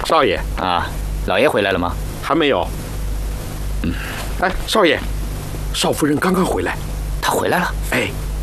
少爷啊，老爷回来了吗？ 还没有。哎，少爷，少夫人刚刚回来。 她回来了？ 哎，